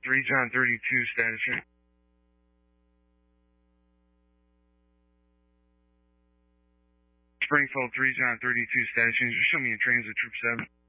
3 John 32 status change. Springfield 3 John 32 status change. Show me in transit, Troop 7.